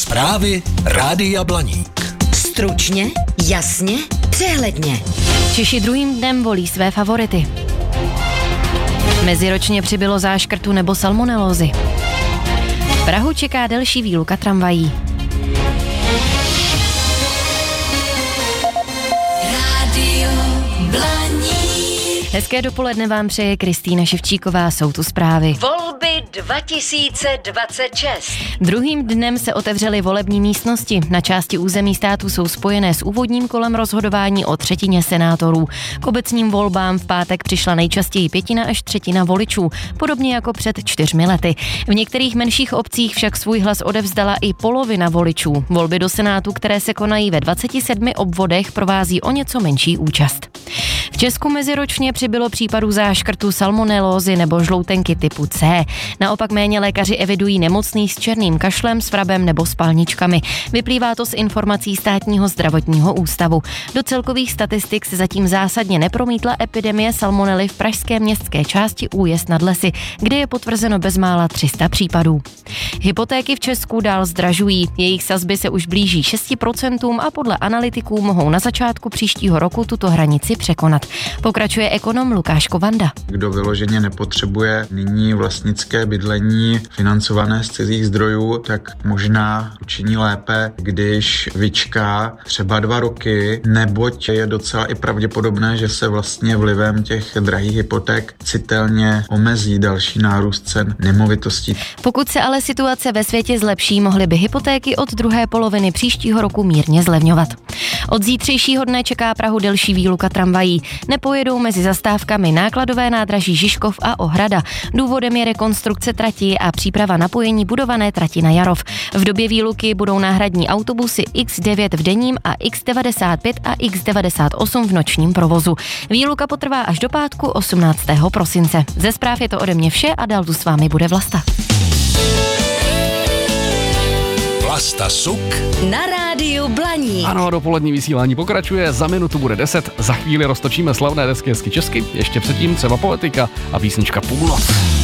Zprávy Rádia Blaník. Stručně, jasně, přehledně. Češi druhým dnem volí své favority. Meziročně přibylo záškrtu nebo salmonelózy. Prahu čeká delší výluka tramvají. Rádio Blaník. Hezké dopoledne vám přeje Kristýna Ševčíková, jsou tu zprávy. Volby 2026. Druhým dnem se otevřely volební místnosti. Na části území státu jsou spojené s úvodním kolem rozhodování o třetině senátorů. K obecním volbám v pátek přišla nejčastěji 1/5 až 1/3 voličů, podobně jako před 4 lety. V některých menších obcích však svůj hlas odevzdala i polovina voličů. Volby do senátu, které se konají ve 27 obvodech, provází o něco menší účast. V Česku meziročně přibylo případů záškrtu, salmonelózy nebo žloutenky typu C. Naopak méně lékaři evidují nemocných s černým kašlem, svrabem nebo spalničkami. Vyplývá to z informací Státního zdravotního ústavu. Do celkových statistik se zatím zásadně nepromítla epidemie salmonely v pražské městské části Újezd nad Lesy, kde je potvrzeno bezmála 300 případů. Hypotéky v Česku dál zdražují. Jejich sazby se už blíží 6% a podle analytiků mohou na začátku příštího roku tuto hranici překonat. Pokračuje ekonom Lukáš Kovanda. Kdo vyloženě nepotřebuje nyní vlastnické bydlení financované z cizích zdrojů, tak možná učiní lépe, když vyčká třeba 2 roky, neboť je docela i pravděpodobné, že se vlastně vlivem těch drahých hypoték citelně omezí další nárůst cen nemovitostí. Pokud se ale situace ve světě zlepší, mohly by hypotéky od druhé poloviny příštího roku mírně zlevňovat. Od zítřejšího dne čeká Prahu delší výluka tramvají. Nepojedou mezi zastávkami nákladové nádraží Žižkov a Ohrada. Důvodem je rekonstrukce trati a příprava napojení budované trati na Jarov. V době výluky budou náhradní autobusy X9 v denním a X95 a X98 v nočním provozu. Výluka potrvá až do pátku 18. prosince. Ze zpráv je to ode mě vše a dál tu s vámi bude Vlasta. Vlasta Suk Na rádiu Blaník. Ano, dopolední vysílání pokračuje, za minutu bude 10, za chvíli roztočíme slavné desky hezky česky, ještě předtím třeba Poetika a písnička Půlnoc.